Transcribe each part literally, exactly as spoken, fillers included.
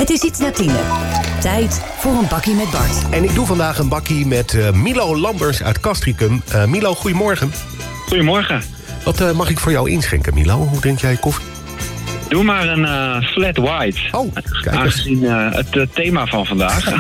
Het is iets na tienen. Tijd voor een bakkie met Bart. En ik doe vandaag een bakkie met uh, Milo Lambers uit Castricum. Uh, Milo, goedemorgen. Goedemorgen. Wat uh, mag ik voor jou inschenken, Milo? Hoe drink jij koffie? Doe maar een uh, flat white. Oh, kijk. Aangezien uh, het uh, thema van vandaag.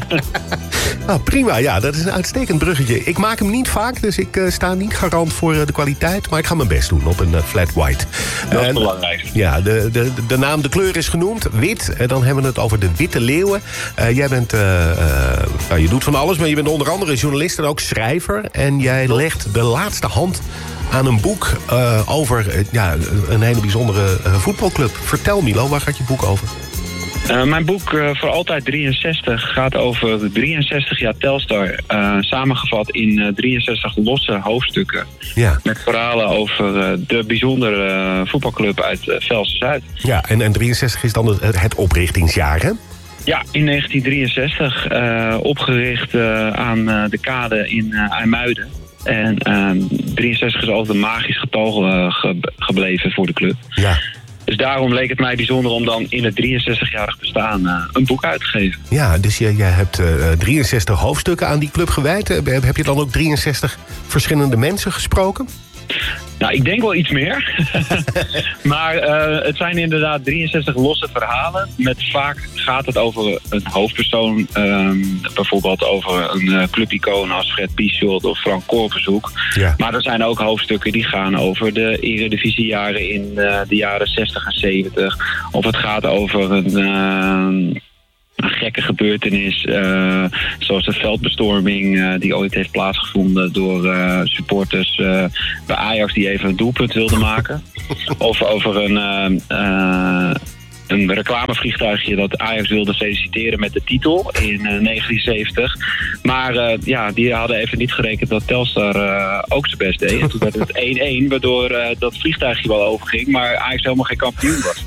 Nou, prima, ja, dat is een uitstekend bruggetje. Ik maak hem niet vaak, dus ik uh, sta niet garant voor uh, de kwaliteit. Maar ik ga mijn best doen op een uh, flat white. Dat is uh, belangrijk. Ja, de, de, de naam, de kleur is genoemd, wit. En dan hebben we het over de Witte Leeuwen. Uh, jij bent, uh, uh, nou, je doet van alles, maar je bent onder andere journalist en ook schrijver. En jij legt de laatste hand aan een boek uh, over uh, ja, een hele bijzondere uh, voetbalclub. Vertel, Milo, waar gaat je boek over? Uh, mijn boek uh, Voor Altijd drieënzestig gaat over drieënzestig jaar Telstar. Uh, samengevat in uh, drieënzestig losse hoofdstukken. Ja. Met verhalen over uh, de bijzondere uh, voetbalclub uit uh, Velsen-Zuid. Ja, en, en drieënzestig is dan het, het oprichtingsjaar, hè? Ja, in negentien drieënzestig. Uh, opgericht uh, aan uh, de kade in uh, IJmuiden. En uh, drieënzestig is altijd een magisch getal uh, ge- gebleven voor de club. Ja. Dus daarom leek het mij bijzonder om dan in het drieënzestigjarig bestaan uh, een boek uit te geven. Ja, dus jij, jij hebt uh, drieënzestig hoofdstukken aan die club gewijd. Uh, heb je dan ook drieënzestig verschillende mensen gesproken? Nou, ik denk wel iets meer. Maar uh, het zijn inderdaad drieënzestig losse verhalen. Met vaak gaat het over een hoofdpersoon. Um, bijvoorbeeld over een uh, clubicoon als Fred Pichot of Frank Korverzoek. Ja. Maar er zijn ook hoofdstukken die gaan over de eredivisiejaren in uh, de jaren zestig en zeventig. Of het gaat over een... Uh, Een gekke gebeurtenis, uh, zoals de veldbestorming uh, die ooit heeft plaatsgevonden door uh, supporters uh, bij Ajax die even een doelpunt wilden maken. Of over een, uh, uh, een reclamevliegtuigje dat Ajax wilde feliciteren met de titel in uh, negentien zeventig. Maar uh, ja, die hadden even niet gerekend dat Telstar uh, ook zijn best deed. En toen werd het één-één, waardoor uh, dat vliegtuigje wel overging, maar Ajax helemaal geen kampioen was.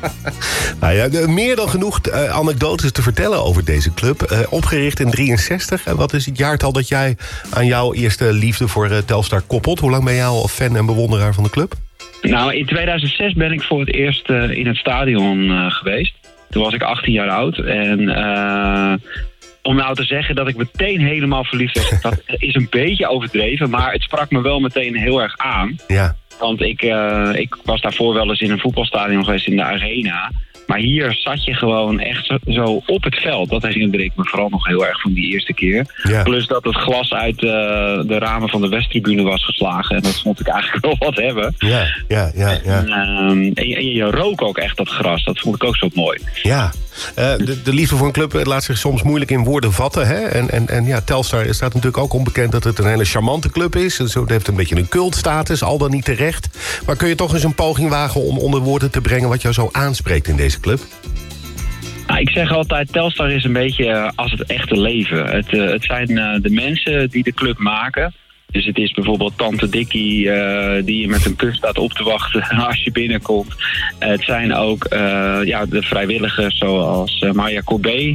Nou ja, meer dan genoeg uh, anekdotes te vertellen over deze club. Uh, opgericht in drieënzestig. En wat is het jaartal dat jij aan jouw eerste liefde voor uh, Telstar koppelt? Hoe lang ben jij al fan en bewonderaar van de club? Nou, in tweeduizend zes ben ik voor het eerst uh, in het stadion uh, geweest. Toen was ik achttien jaar oud. En uh, om nou te zeggen dat ik meteen helemaal verliefd was, dat is een beetje overdreven. Maar het sprak me wel meteen heel erg aan. Ja. Want ik, uh, ik was daarvoor wel eens in een voetbalstadion geweest in de Arena. Maar hier zat je gewoon echt zo, zo op het veld. Dat herinner ik me vooral nog heel erg van die eerste keer. Ja. Plus dat het glas uit uh, de ramen van de Westtribune was geslagen. En dat vond ik eigenlijk wel wat hebben. Ja, ja, ja. ja. En, uh, en, je, en je rook ook echt dat gras. Dat vond ik ook zo mooi. Ja. Uh, de, de liefde voor een club laat zich soms moeilijk in woorden vatten. Hè? En, en, en ja, Telstar staat natuurlijk ook onbekend dat het een hele charmante club is. Het heeft een beetje een cultstatus, al dan niet terecht. Maar kun je toch eens een poging wagen om onder woorden te brengen wat jou zo aanspreekt in deze club? Nou, ik zeg altijd, Telstar is een beetje uh, als het echte leven. Het, uh, het zijn uh, de mensen die de club maken. Dus het is bijvoorbeeld Tante Dikkie uh, die je met een kus staat op te wachten als je binnenkomt. Uh, het zijn ook uh, ja, de vrijwilligers zoals uh, Marja Corbé uh,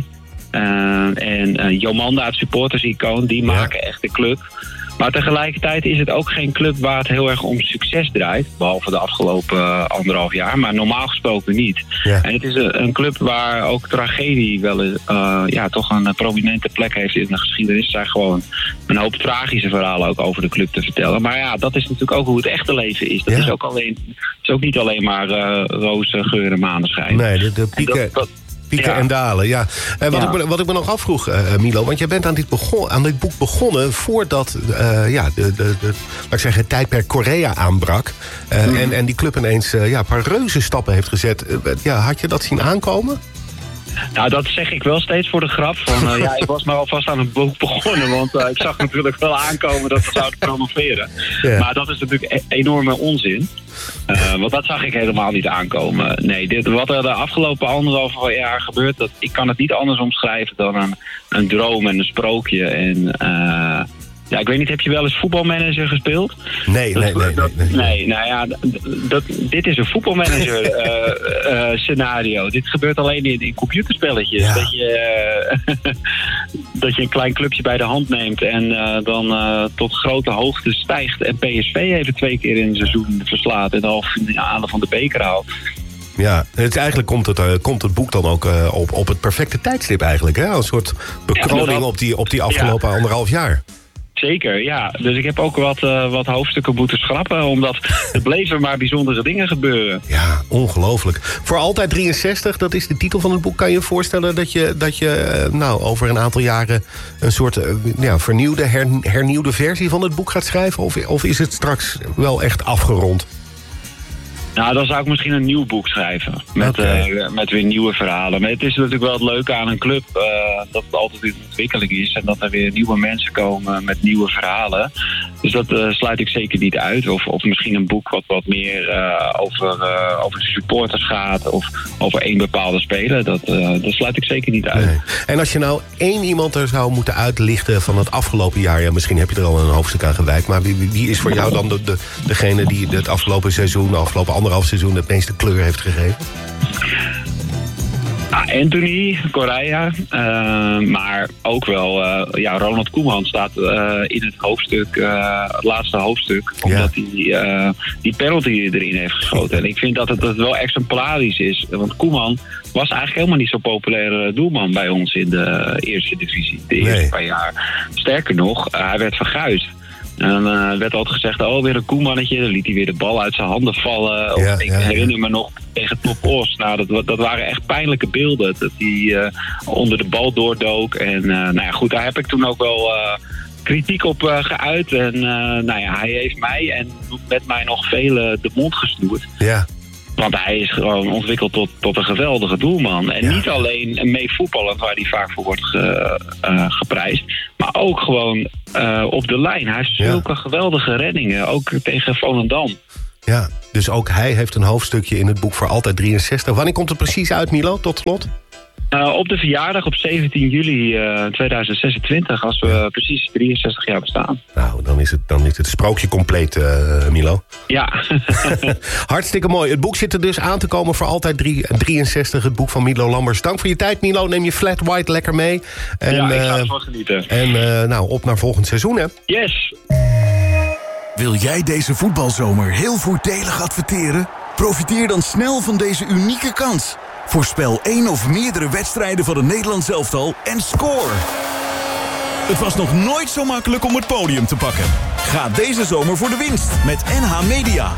en uh, Jomanda, het supportersicoon. Die maken echt de club. Maar tegelijkertijd is het ook geen club waar het heel erg om succes draait. Behalve de afgelopen uh, anderhalf jaar. Maar normaal gesproken niet. Ja. En het is een, een club waar ook tragedie wel uh, ja, toch een prominente plek heeft in de geschiedenis. Er zijn gewoon een hoop tragische verhalen ook over de club te vertellen. Maar ja, dat is natuurlijk ook hoe het echte leven is. Dat ja. is, ook alleen, is ook niet alleen maar uh, roze geur en maneschijn. Nee, de, de pieken... Dat, dat, Pieken ja. en dalen, ja. Uh, wat, ja. Ik me, wat ik me nog afvroeg, uh, Milo, want jij bent aan dit, begon, aan dit boek begonnen voordat uh, ja, de, de, de, laat ik zeggen, het tijdperk Korea aanbrak. Uh, mm. en, en die club ineens uh, ja, een paar reuze stappen heeft gezet. Uh, ja, had je dat zien aankomen? Nou, dat zeg ik wel steeds voor de grap. Van, uh, ja, ik was maar alvast aan een boek begonnen. Want uh, ik zag natuurlijk wel aankomen dat we zouden promoveren. Yeah. Maar dat is natuurlijk e- enorme onzin. Uh, want dat zag ik helemaal niet aankomen. Nee, dit, wat er de afgelopen anderhalve jaar gebeurt, dat, ik kan het niet anders omschrijven dan een, een droom en een sprookje. En uh, ja, ik weet niet, heb je wel eens voetbalmanager gespeeld? Nee, dat, nee, nee, dat, nee, nee. Nee, nou ja, dat, dit is een voetbalmanager uh, uh, scenario. Dit gebeurt alleen in, in computerspelletjes. Ja. Dat, je, uh, dat je een klein clubje bij de hand neemt en uh, dan uh, tot grote hoogte stijgt en P S V even twee keer in het seizoen verslaat en de halve finale van de beker haalt. Ja, het, eigenlijk komt het, uh, komt het boek dan ook uh, op, op het perfecte tijdstip eigenlijk. Hè? Een soort bekroning ja, dat, op, die, op die afgelopen ja. anderhalf jaar. Zeker, ja. Dus ik heb ook wat, uh, wat hoofdstukken moeten schrappen, omdat er bleven maar bijzondere dingen gebeuren. Ja, ongelooflijk. Voor altijd drieënzestig, dat is de titel van het boek. Kan je je voorstellen dat je, dat je uh, nou, over een aantal jaren een soort uh, ja, vernieuwde, her, hernieuwde versie van het boek gaat schrijven? Of, of is het straks wel echt afgerond? Nou, dan zou ik misschien een nieuw boek schrijven. Met, okay. uh, met weer nieuwe verhalen. Maar het is natuurlijk wel het leuke aan een club. Uh, dat het altijd in ontwikkeling is. En dat er weer nieuwe mensen komen met nieuwe verhalen. Dus dat uh, sluit ik zeker niet uit. Of, of misschien een boek wat, wat meer uh, over, uh, over de supporters gaat. Of over één bepaalde speler. Dat, uh, dat sluit ik zeker niet uit. Nee. En als je nou één iemand er zou moeten uitlichten van het afgelopen jaar. Ja, misschien heb je er al een hoofdstuk aan gewijd. Maar wie, wie is voor jou dan de, de, degene die het afgelopen seizoen, de afgelopen anderhalf seizoen het meeste kleur heeft gegeven? Ah, Anthony, Correa, uh, maar ook wel uh, ja, Ronald Koeman staat uh, in het hoofdstuk, uh, het laatste hoofdstuk, omdat hij ja. uh, die penalty erin heeft geschoten. En ik vind dat het, dat het wel exemplarisch is, want Koeman was eigenlijk helemaal niet zo'n populaire doelman bij ons in de eerste divisie, de eerste nee. paar jaar. Sterker nog, uh, hij werd verguisd. En dan uh, werd altijd gezegd, oh, weer een Koemannetje. Dan liet hij weer de bal uit zijn handen vallen. Of, ja, ik ja, herinner ja. me nog tegen Top Os. Nou, dat, dat waren echt pijnlijke beelden. Dat hij uh, onder de bal doordook. En uh, nou ja, goed, daar heb ik toen ook wel uh, kritiek op uh, geuit. En uh, nou ja, hij heeft mij en met mij nog velen de mond gesnoerd. Ja. Want hij is gewoon ontwikkeld tot, tot een geweldige doelman. En ja. niet alleen mee voetballend, waar hij vaak voor wordt ge, uh, geprijsd. Maar ook gewoon uh, op de lijn. Hij heeft zulke ja. geweldige reddingen. Ook tegen Volendam. Ja, dus ook hij heeft een hoofdstukje in het boek voor altijd drieënzestig. Wanneer komt het precies uit, Milo, tot slot? Uh, op de verjaardag op zeventien juli uh, tweeduizend zesentwintig, als we ja. precies drieënzestig jaar bestaan. Nou, dan is het, dan is het sprookje compleet, uh, Milo. Ja. Hartstikke mooi. Het boek zit er dus aan te komen voor altijd drieënzestig. Het boek van Milo Lamberts. Dank voor je tijd, Milo. Neem je flat white lekker mee. En, ja, ik ga uh, ervan genieten. En uh, nou, op naar volgend seizoen, hè? Yes. Wil jij deze voetbalzomer heel voordelig adverteren? Profiteer dan snel van deze unieke kans. Voorspel één of meerdere wedstrijden van het Nederlands elftal en score. Het was nog nooit zo makkelijk om het podium te pakken. Ga deze zomer voor de winst met N H Media.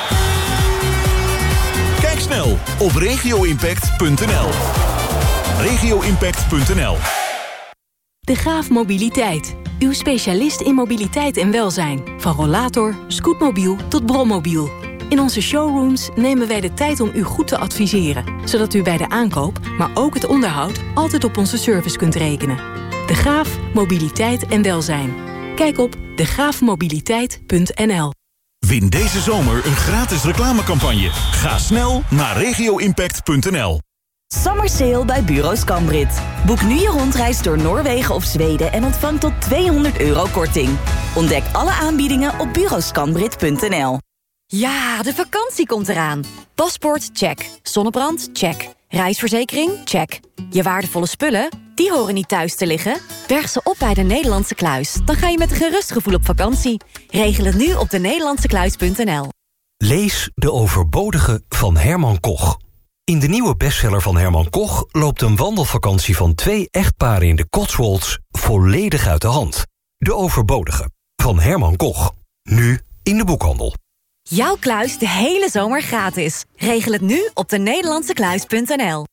Kijk snel op regio impact punt n l. regio impact punt n l. De Graaf Mobiliteit. Uw specialist in mobiliteit en welzijn. Van rollator, scootmobiel tot brommobiel. In onze showrooms nemen wij de tijd om u goed te adviseren. Zodat u bij de aankoop, maar ook het onderhoud, altijd op onze service kunt rekenen. De Graaf Mobiliteit en welzijn. Kijk op de graaf mobiliteit punt n l. Win deze zomer een gratis reclamecampagne. Ga snel naar regio impact punt n l. Summer Sale bij Bureau Scambrit. Boek nu je rondreis door Noorwegen of Zweden en ontvang tot tweehonderd euro korting. Ontdek alle aanbiedingen op bureau scambrit punt n l. Ja, de vakantie komt eraan. Paspoort, check. Zonnebrand, check. Reisverzekering, check. Je waardevolle spullen, die horen niet thuis te liggen. Berg ze op bij de Nederlandse Kluis. Dan ga je met een gerust gevoel op vakantie. Regel het nu op de nederlandse kluis punt n l. Lees De Overbodige van Herman Koch. In de nieuwe bestseller van Herman Koch loopt een wandelvakantie van twee echtparen in de Cotswolds volledig uit de hand. De Overbodige van Herman Koch. Nu in de boekhandel. Jouw kluis de hele zomer gratis. Regel het nu op de nederlandse kluis punt n l.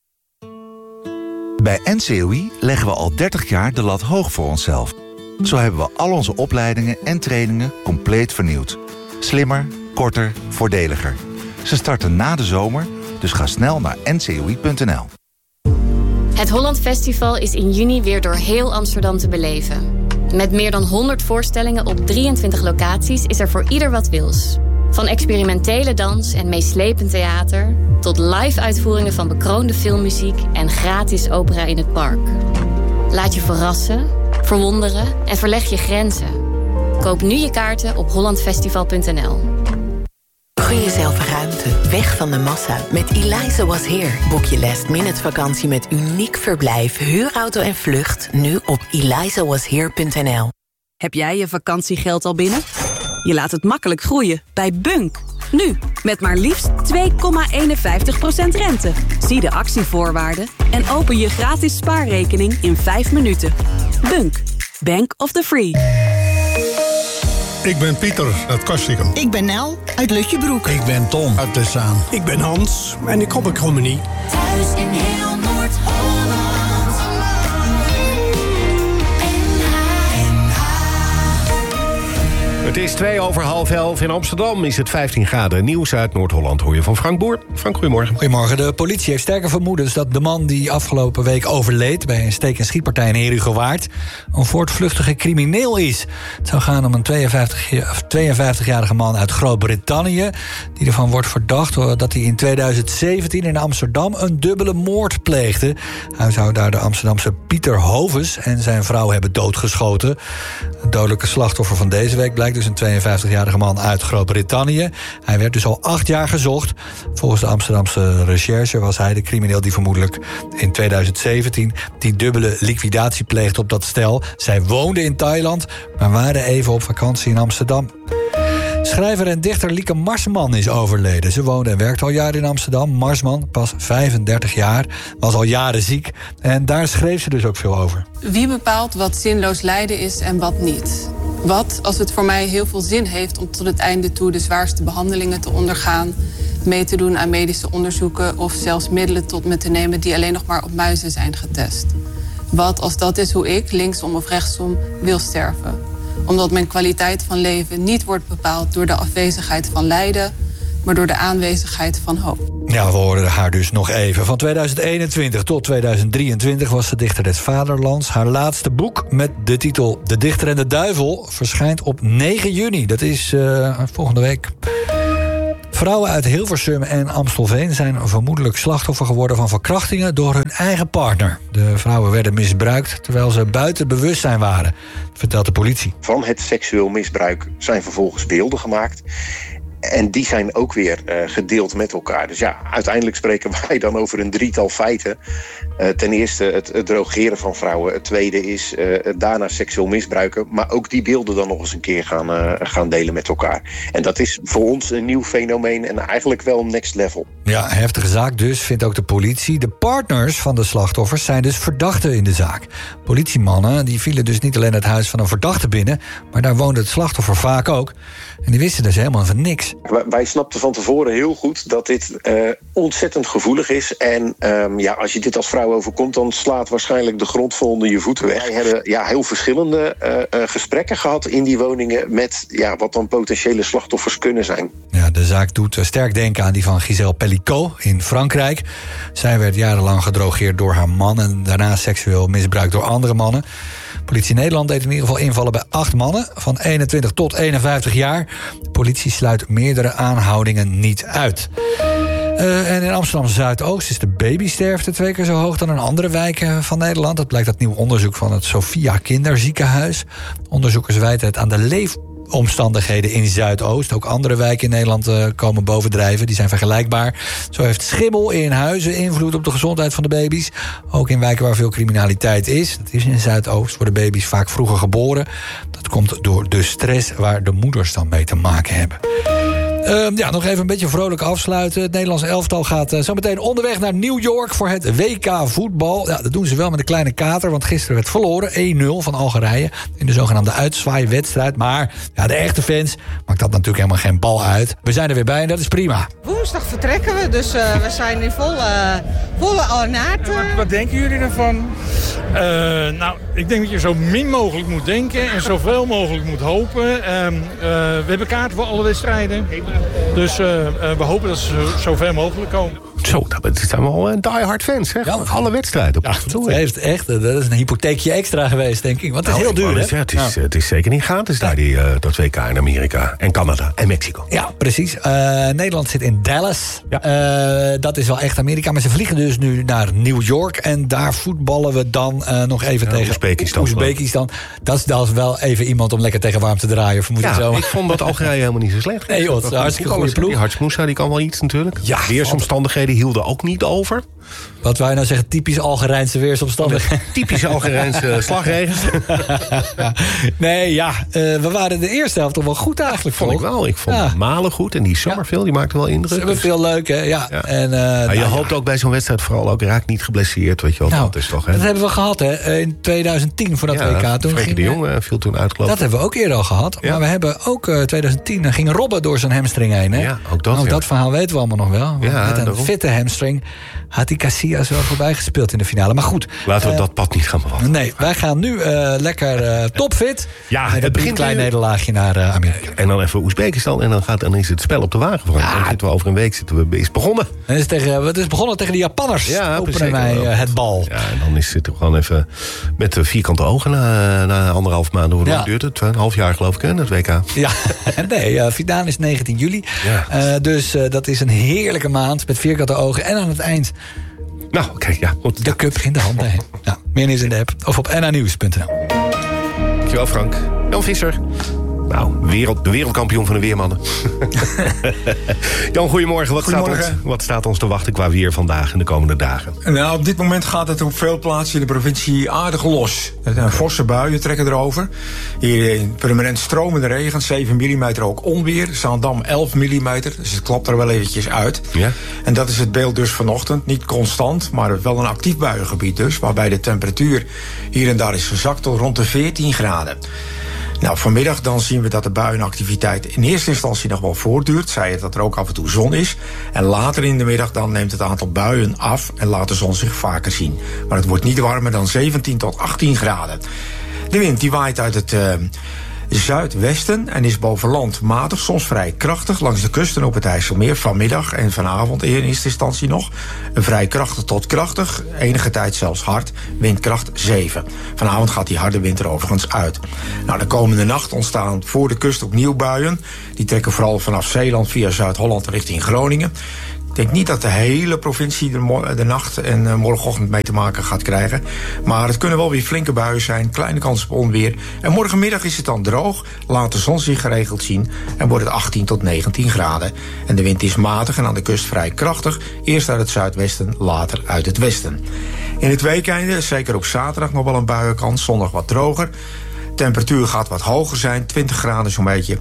Bij N C O I leggen we al dertig jaar de lat hoog voor onszelf. Zo hebben we al onze opleidingen en trainingen compleet vernieuwd. Slimmer, korter, voordeliger. Ze starten na de zomer, dus ga snel naar n c o i punt n l. Het Holland Festival is in juni weer door heel Amsterdam te beleven. Met meer dan honderd voorstellingen op drieëntwintig locaties is er voor ieder wat wils. Van experimentele dans en meeslepend theater tot live-uitvoeringen van bekroonde filmmuziek en gratis opera in het park. Laat je verrassen, verwonderen en verleg je grenzen. Koop nu je kaarten op holland festival punt n l. Gun jezelf ruimte, weg van de massa. Met Eliza Was Here boek je last minute vakantie met uniek verblijf, huurauto en vlucht nu op eliza was here punt n l. Heb jij je vakantiegeld al binnen? Je laat het makkelijk groeien bij Bunk. Nu, met maar liefst twee komma eenenvijftig procent rente. Zie de actievoorwaarden en open je gratis spaarrekening in vijf minuten. Bunk, Bank of the Free. Ik ben Pieter uit Kastikum. Ik ben Nel uit Lutjebroek. Ik ben Tom uit Tessaan. Ik ben Hans en ik kom uit Krommenie. Thuis in heel Noord-Holland. Het is twee over half elf. In Amsterdam is het vijftien graden. Nieuws uit Noord-Holland hoor je van Frank Boer. Frank, goedemorgen. Goedemorgen. De politie heeft sterke vermoedens dat de man die afgelopen week overleed bij een steek- en schietpartij in Herugewaard een voortvluchtige crimineel is. Het zou gaan om een tweeënvijftigjarige man uit Groot-Brittannië die ervan wordt verdacht dat hij in tweeduizend zeventien in Amsterdam een dubbele moord pleegde. Hij zou daar de Amsterdamse Pieter Hoves en zijn vrouw hebben doodgeschoten. Het dodelijke slachtoffer van deze week blijkt dus een tweeënvijftigjarige man uit Groot-Brittannië. Hij werd dus al acht jaar gezocht. Volgens de Amsterdamse recherche was hij de crimineel die vermoedelijk in tweeduizend zeventien die dubbele liquidatie pleegde op dat stel. Zij woonden in Thailand, maar waren even op vakantie in Amsterdam. Schrijver en dichter Lieke Marsman is overleden. Ze woonde en werkte al jaren in Amsterdam. Marsman, pas vijfendertig jaar, was al jaren ziek. En daar schreef ze dus ook veel over. Wie bepaalt wat zinloos lijden is en wat niet? Wat als het voor mij heel veel zin heeft om tot het einde toe de zwaarste behandelingen te ondergaan, mee te doen aan medische onderzoeken of zelfs middelen tot me te nemen die alleen nog maar op muizen zijn getest? Wat als dat is hoe ik, linksom of rechtsom, wil sterven? Omdat mijn kwaliteit van leven niet wordt bepaald door de afwezigheid van lijden, maar door de aanwezigheid van hoop. Ja, we hoorden haar dus nog even. Van tweeduizend eenentwintig tot tweeduizend drieëntwintig was ze dichter des vaderlands. Haar laatste boek met de titel De Dichter en de Duivel verschijnt op negen juni. Dat is uh, volgende week. Vrouwen uit Hilversum en Amstelveen zijn vermoedelijk slachtoffer geworden van verkrachtingen door hun eigen partner. De vrouwen werden misbruikt terwijl ze buiten bewustzijn waren, vertelt de politie. Van het seksueel misbruik zijn vervolgens beelden gemaakt. En die zijn ook weer uh, gedeeld met elkaar. Dus ja, uiteindelijk spreken wij dan over een drietal feiten. Uh, ten eerste het, het drogeren van vrouwen. Het tweede is uh, daarna seksueel misbruiken. Maar ook die beelden dan nog eens een keer gaan, uh, gaan delen met elkaar. En dat is voor ons een nieuw fenomeen en eigenlijk wel next level. Ja, heftige zaak dus, vindt ook de politie. De partners van de slachtoffers zijn dus verdachten in de zaak. Politiemannen die vielen dus niet alleen het huis van een verdachte binnen, maar daar woonde het slachtoffer vaak ook. En die wisten dus helemaal van niks. Wij snapten van tevoren heel goed dat dit uh, ontzettend gevoelig is. En um, ja, als je dit als vrouw overkomt, dan slaat waarschijnlijk de grond vol onder je voeten weg. Wij hebben ja, heel verschillende uh, uh, gesprekken gehad in die woningen met ja, wat dan potentiële slachtoffers kunnen zijn. Ja, de zaak doet sterk denken aan die van Gisèle Pellicot in Frankrijk. Zij werd jarenlang gedrogeerd door haar man en daarna seksueel misbruikt door andere mannen. Politie Nederland deed in ieder geval invallen bij acht mannen van eenentwintig tot eenenvijftig jaar. De politie sluit meerdere aanhoudingen niet uit. Uh, en in Amsterdam-Zuidoost is de babysterfte twee keer zo hoog dan in andere wijken van Nederland. Dat blijkt uit nieuw onderzoek van het Sophia Kinderziekenhuis. Onderzoekers wijten het aan de leefomstandigheden in Zuidoost. Ook andere wijken in Nederland uh, komen bovendrijven. Die zijn vergelijkbaar. Zo heeft schimmel in huizen invloed op de gezondheid van de baby's. Ook in wijken waar veel criminaliteit is. Dat is in Zuidoost, worden baby's vaak vroeger geboren. Dat komt door de stress waar de moeders dan mee te maken hebben. Uh, ja, nog even een beetje vrolijk afsluiten. Het Nederlandse elftal gaat uh, zo meteen onderweg naar New York voor het W K voetbal. Ja, dat doen ze wel met een kleine kater, want gisteren werd verloren. één nul van Algerije in de zogenaamde uitzwaaiwedstrijd. Maar ja, de echte fans maakt dat natuurlijk helemaal geen bal uit. We zijn er weer bij en dat is prima. Woensdag vertrekken we, dus uh, we zijn in volle, volle ornaat. Wat, wat denken jullie ervan? Uh, nou, ik denk dat je zo min mogelijk moet denken en zoveel mogelijk moet hopen. Uh, uh, we hebben kaarten voor alle wedstrijden. Dus uh, uh, we hopen dat ze zo, zo ver mogelijk komen. Zo, dat zijn wel uh, die-hard fans, hè? Ja, alle wedstrijden. Ja, dat heeft echt, dat is een hypotheekje extra geweest, denk ik. Want het is nou, heel duur, hè? Ja, het, is, ja. het is zeker niet gratis daar, die, uh, dat W K in Amerika en Canada en Mexico. Ja, precies. Uh, Nederland zit in Dallas. Ja. Uh, dat is wel echt Amerika. Maar ze vliegen dus nu naar New York. En daar voetballen we dan uh, nog even ja, tegen Oezbekistan. Oezbekistan. Dat is, dat is wel even iemand om lekker tegen warm te draaien, vermoed ja, ik zo. Ik vond dat Algerije helemaal niet zo slecht. Nee, joh, het is een hartstikke goede ploeg. Die Hartsmoesa, die kan wel iets natuurlijk. Ja, Weersomstandigheden hielden ook niet over. Wat wou je nou zeggen? Typisch Algerijnse weersomstandigheden? Typische Algerijnse slagregen. Nee, ja. Uh, we waren de eerste helft toch wel goed eigenlijk. Vond ik wel. Ik vond ja. Malen goed. En die Summerville, die maakte wel indruk. Ze hebben veel leuk, hè? Ja. ja. En, uh, maar je nou, hoopt ja. ook bij zo'n wedstrijd vooral ook raak niet geblesseerd. Weet je wel, nou, dat is toch, hè? Dat hebben we gehad, hè? In tweeduizend tien voor dat ja, W K. Toen Frenkie ging, de Jong viel toen uit, geloof ik. Dat hebben we ook eerder al gehad. Ja. Maar we hebben ook uh, tweeduizend tien ging Robben door zijn hamstring heen, hè? Ja, ook dat. Nou, ja. dat verhaal weten we allemaal nog wel. Ja, met een daarom. fitte hamstring had die Casillas wel voorbij gespeeld in de finale. Maar goed. Laten we uh, dat pad niet gaan bewandelen. Nee, wij gaan nu uh, lekker uh, topfit. Ja, het begint een klein nu... nederlaagje naar uh, Amerika. En dan even Oezbekistan. En dan, gaat, dan is het spel op de wagen. Voor ja. Dan zitten we over een week zitten we, is begonnen. Het is, tegen, het is begonnen tegen de Japanners. Ja, openen wij uh, het bal. Ja, en dan is, zitten we gewoon even met vierkante ogen na, na anderhalf maand. Hoe lang ja. duurt het? Een half jaar geloof ik, hè, het W K. Ja, nee, uh, finale is negentien juli. Ja. Uh, dus uh, dat is een heerlijke maand met vierkante ogen. En aan het eind... Nou, kijk, ja. Goed. De cup in de handen. Ja, meer nieuws in de app of op n h nieuws punt n l. Dankjewel, Frank. Jan Visser. Nou, wereld, de wereldkampioen van de weermannen. Jan, goedemorgen. Wat, goedemorgen. Staat ons, wat staat ons te wachten qua weer vandaag en de komende dagen? Nou, op dit moment gaat het op veel plaatsen in de provincie aardig los. Een forse buien trekken erover. Hier in permanent stromende regen, zeven millimeter ook onweer. Zaandam elf millimeter, dus het klapt er wel eventjes uit. Ja. En dat is het beeld dus vanochtend. Niet constant, maar wel een actief buiengebied dus. Waarbij de temperatuur hier en daar is gezakt tot rond de veertien graden. Nou, vanmiddag dan zien we dat de buienactiviteit in eerste instantie nog wel voortduurt. Zij het dat er ook af en toe zon is. En later in de middag dan neemt het aantal buien af en laat de zon zich vaker zien. Maar het wordt niet warmer dan zeventien tot achttien graden. De wind die waait uit het uh, zuidwesten en is boven land matig, soms vrij krachtig langs de kusten op het IJsselmeer vanmiddag en vanavond in eerste instantie nog. Een vrij krachtig tot krachtig, enige tijd zelfs hard, windkracht zeven. Vanavond gaat die harde wind er overigens uit. Nou, de komende nacht ontstaan voor de kust opnieuw buien. Die trekken vooral vanaf Zeeland via Zuid-Holland richting Groningen. Ik denk niet dat de hele provincie de, mo- de nacht en uh, morgenochtend mee te maken gaat krijgen. Maar het kunnen wel weer flinke buien zijn, kleine kans op onweer. En morgenmiddag is het dan droog, laat de zon zich geregeld zien en wordt het achttien tot negentien graden. En de wind is matig en aan de kust vrij krachtig. Eerst uit het zuidwesten, later uit het westen. In het weekende, zeker op zaterdag, nog wel een buienkans, zondag wat droger. Temperatuur gaat wat hoger zijn, twintig graden zo'n beetje.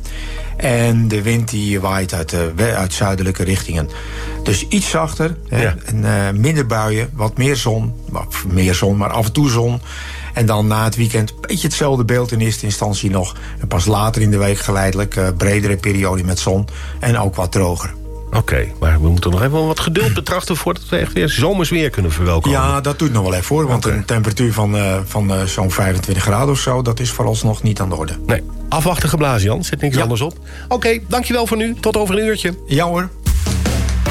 En de wind die waait uit, uh, uit zuidelijke richtingen. Dus iets zachter, ja. hè, en, uh, minder buien, wat meer zon. Of meer zon, maar af en toe zon. En dan na het weekend een beetje hetzelfde beeld in eerste instantie nog. En pas later in de week geleidelijk uh, bredere periode met zon. En ook wat droger. Oké, okay, maar we moeten nog even wat geduld betrachten voordat we echt weer zomers weer kunnen verwelkomen. Ja, dat doet nog wel even hoor. Want okay. een temperatuur van, uh, van uh, zo'n vijfentwintig graden of zo, dat is vooralsnog niet aan de orde. Nee, afwachten geblazen, Jan. Zet niks ja. anders op. Oké, okay, dankjewel voor nu. Tot over een uurtje. Ja hoor.